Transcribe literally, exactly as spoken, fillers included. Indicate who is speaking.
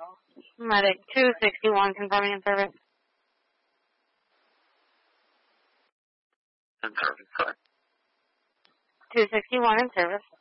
Speaker 1: Medic two sixty-one confirming in service.
Speaker 2: In service, correct.
Speaker 1: two sixty-one in service.